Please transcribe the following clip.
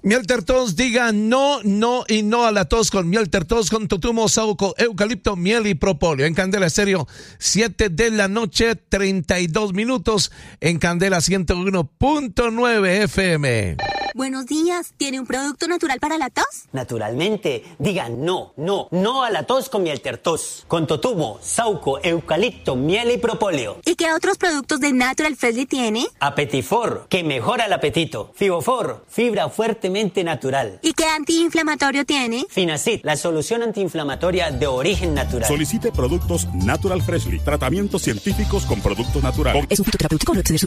Mielter tos, diga no, no y no a la tos con Mielter tos con totumo, saúco, eucalipto, miel y propóleo. En Candela Estéreo, 7 de la noche, 32 minutos. En Candela 101.9 FM. Buenos días. ¿Tiene un producto natural para la tos? Naturalmente. Diga no, no, no a la tos con Mielter tos. Con totumo, saúco, eucalipto, miel y propóleo. ¿Y qué otros productos de Natural Freshly tiene? Apetifor, que mejora el apetito. Fibofor, fibra fuertemente natural. ¿Y qué antiinflamatorio tiene? Finacid, la solución antiinflamatoria de origen natural. Solicite productos Natural Freshly. Tratamientos científicos con productos naturales. Es un fitoterapéutico, no exceder